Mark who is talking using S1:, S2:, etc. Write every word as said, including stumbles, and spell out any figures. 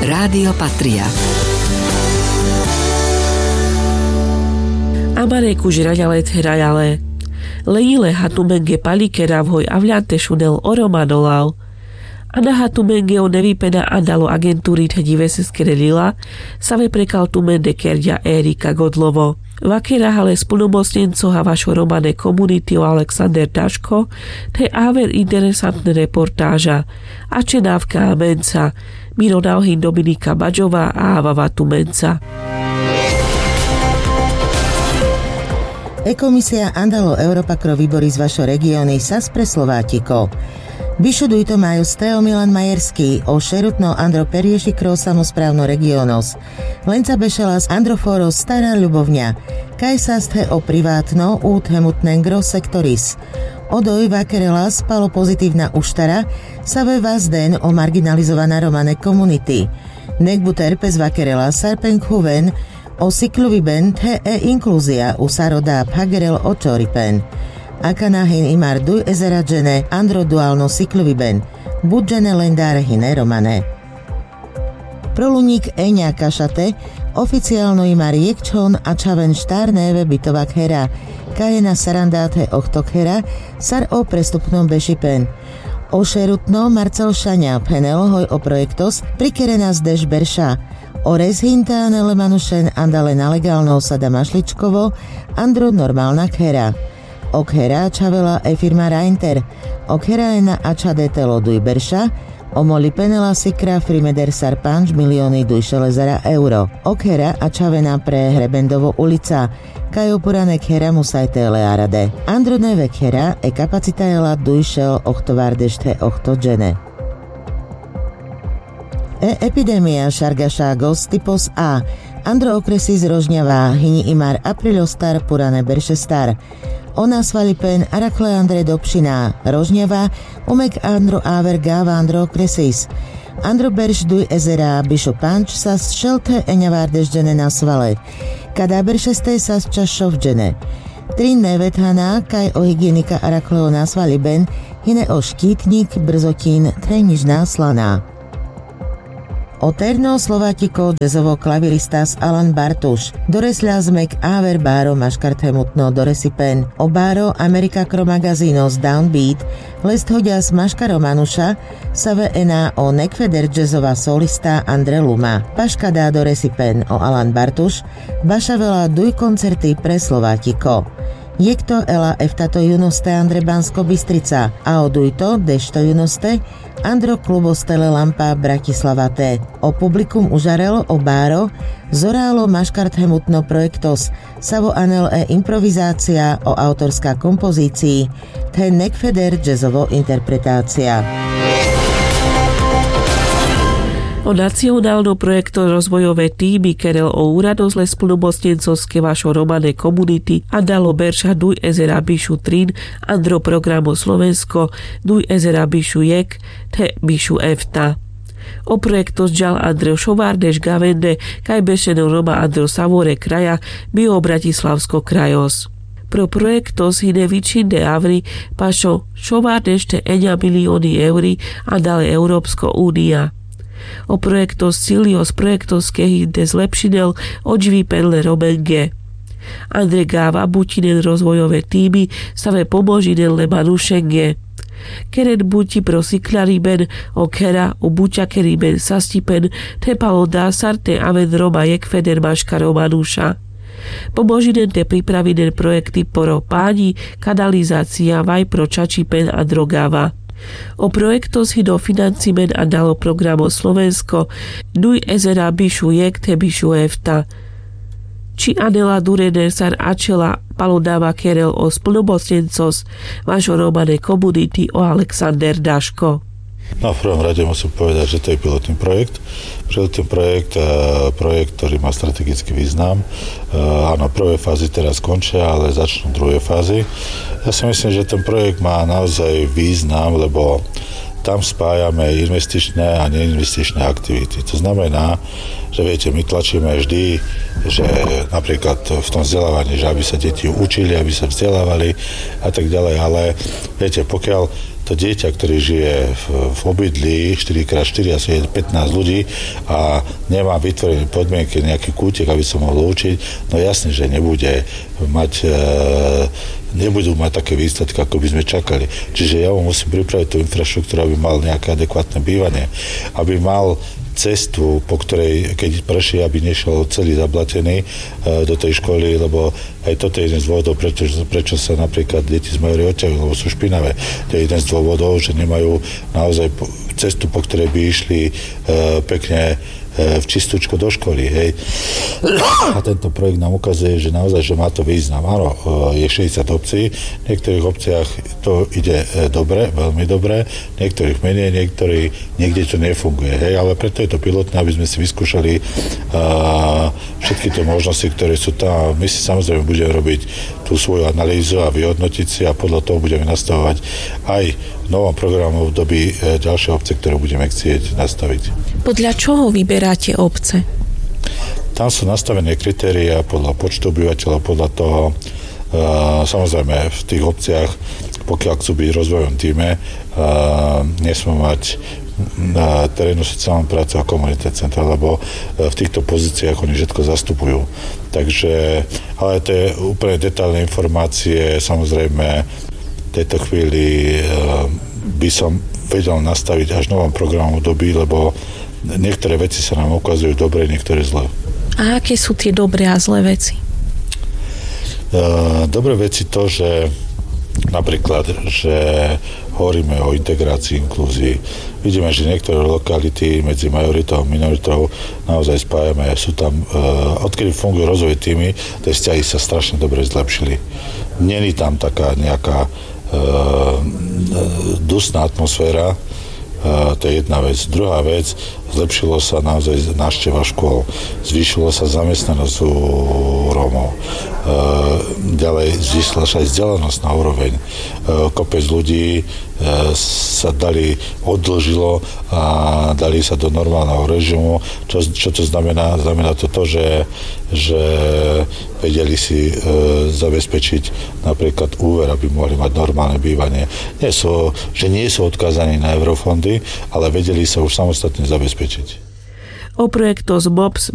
S1: Rádio Patria.
S2: Amareku žiraľale therajale. Leile hatumenge palikeravhoj avľantešunel oromanolav. Ana hatumenge o nevypena andalo agentúry tediveseskerelila save prekal tumende kerdia Erika Godlovo. Vakera hale spolnomocnenco havašo romane komunity o Alexander Daško te aver interesantne reportáža a čenávka a menca Miro Nauhin Dominika Baďová a Avava Tumenca.
S3: E-komisia andalo Europa kro výbory z vašo regióny sas pre Slovátiko. Vyšuduj to majú Steo Milan Majerský o šerutno Andro Perieši kro samosprávno regiónos. Lenca bešelas Androforos Stará Ľubovňa. Kaj sa ste o privátno út hemutnen gro sektoris. Odoj vakerelas palo pozitívna uštara sa ve vás den o marginalizovaná romane komunity. Nekbu terpes vakerelas sarpen huven o sikluviben te e inklúzia u sarodá phagerel očoripen. Akanahin imar duj ezeradžene andro duálno sikluviben, budžene lendáre hine romane. Proluník Eňa Kašate, oficiálno imar jekčon a čaven štárnéve bytovak hera, kajena sarandáte ochtok hera, sar o prestupnom bešipen. O šerutno Marcel Šaňa penel hoj o projektos prikerená z dež berša. O rezhinta nelemanušen andale na legálno sada mašličkovo, andro normálna hera. Ok hera čavela e firma Reinter, ok hera ena ačadete loduj berša, o moli penela sikra frimeder sar panč milióny duj šelezara euro. Ok hera ačavena pre Hrebendovo ulica, kaj opuranek hera musajte learade. Andro nevek hera e kapacita jela duj šel ochtovárdešte ochto džene. E epidémia šargašágos typos A. Andro okresy z Rožňava, hini imar aprilostar purane beršestar. Ona svalipen arakle Andre Dobšina, Rožňava, umek Andro Aver Gava Andro okresis. Andro berš duj ezera bišo panč sas šelte eňavárdeždene na svale. Kada beršeste sas čašovdžene. Tri nevethaná, kaj o hygienika arakleo na svaliben, hine o štítnik, brzotín, trejnižná slaná. Oterno Slovátiko jazzovo klaviristas Alan Bartuš, doresľa zmek Aver Báro maškarthemutno doresipen, o Báro Amerika kro magazínos Downbeat, lest hodias Maška Romanuša, save ena o nekveder jazzova solista Andre Luma. Paška dá doresipen o Alan Bartuš, baša veľa duj koncerty pre Slovátiko. Jekto ela eftato junoste Andre Bansko Bystrica a odujto dešto junoste Andro klubostele Lampa Bratislava T. O publikum užarelo o Báro, zorálo maškart hemutno projektos, savo anel e improvizácia o autorská kompozícii, te nekfeder jazzovo interpretácia.
S2: O nacionálno projekto rozvojové týmy kerel o úradosle spolnomocnencovské vašo romane komunity a dalo berša duj ezera bišu trín andro programo Slovensko duj ezera bišu jek te bišu efta. O projekto žal Andreo Šovárdež Gavende kaj bešeno Roma Andro Savore kraja bio Bratislavsko krajos. Pro projektos hine vičinde avri pašo Šovárdež te eňa milióny euri a dale Európsko únia. O projektos Cilios projektos kehinde zlepšinel odživí penle Romenge. Andre Gáva butinen rozvojové týmy save pomožinen le manušenge. Keren buti pro siklariben o kera u buťakeriben sastipen tepalo dásar te aven Roma jek feder maška Romanuša. Pomožinen te pripravinen projekty poro páni kanalizácia vaj pro čačipen a drogáva. O projektos hido financimen a dalo programo Slovensko duj ezera bišu jek te bišu efta. Či anela durene sar ačela palodáva kerel o spolnomocnencos vašo romane komunity o Alexander Daško.
S4: No v prvom rade musím povedať, že to je pilotný projekt. Pilotný projekt, projekt, ktorý má strategický význam. Áno, prvé fázy teraz končia, ale začnú druhé fázy. Ja si myslím, že ten projekt má naozaj význam, lebo tam spájame investičné a neinvestičné aktivity. To znamená, že viete, my tlačíme vždy, že napríklad v tom vzdelávaní, že aby sa deti učili, aby sa vzdelávali a tak ďalej, ale viete, pokiaľ to dieťa, ktorý žije v, v obydlí štyri krát štyri, asi je pätnásť ľudí a nemá vytvorené podmienky, nejaký kútek, aby sa mohol učiť, no jasne, že nebude mať, e, nebudú mať také výsledky, ako by sme čakali. Čiže ja mu musím pripraviť tú infraštruktúru, aby mal nejaké adekvátne bývanie, aby mal cestu, po ktorej, keď prešiel, aby nešiel celý zablatený e, do tej školy, lebo aj toto je jeden z dôvodov, prečo, prečo sa napríklad deti z Majory odťahujú, lebo sú špinavé. To je jeden z dôvodov, že nemajú naozaj cestu, po ktorej by išli e, pekne e, v čistúčko do školy. Hej. A tento projekt nám ukazuje, že naozaj, že má to význam. Áno, je šesťdesiat obcí, v niektorých obciach to ide dobre, veľmi dobre, v niektorých menej, niektorí, niekde to nefunguje. Hej, ale preto je to pilotné, aby sme si vyskúšali uh, všetky tie možnosti, ktoré sú tam. My si samozrejme budeme robiť tú svoju analýzu a vyhodnotiť si a podľa toho budeme nastavovať aj v novom programu v doby ďalšie obce, ktoré budeme chcieť nastaviť.
S2: Podľa čoho vyberáte obce?
S4: Tam sú nastavené kritériá podľa počtu obyvateľov, podľa toho, e, samozrejme v tých obciach, pokiaľ chcú byť v rozvojom týme, e, nesmú mať na terénu sociálnu prácu a komunitné centra, lebo v týchto pozíciách oni všetko zastupujú. Takže, ale to je úplne detailné informácie, samozrejme v tejto chvíli e, by som vedel nastaviť až novom programu doby, lebo niektoré veci sa nám ukazujú dobre, niektoré zlé.
S2: A aké sú tie dobré a zlé veci?
S4: Uh, dobré veci to, že napríklad, že hovoríme o integrácii, inklúzii. Vidíme, že niektoré lokality medzi majoritou a minoritou naozaj spájame. Sú tam, uh, odkedy fungujú rozvoj týmy, tie vzťahy sa strašne dobre zlepšili. Není tam taká nejaká uh, dusná atmosféra. Uh, to je jedna vec. Druhá vec, zlepšilo sa naozaj návšteva škôl, zvýšilo sa zamestnanosť u Rómov, uh, ďalej zvýšila sa aj vzdelanosť na úroveň. Uh, kopec ľudí uh, sa dali, odložilo a dali sa do normálneho režimu. Čo, čo to znamená? Znamená to to, že, že vedeli si uh, zabezpečiť napríklad úver, aby mohli mať normálne bývanie. Nie sú, že nie sú odkázaní na eurofondy, ale vedeli sa už samostatne zabezpečiť.
S2: O projektos B O P S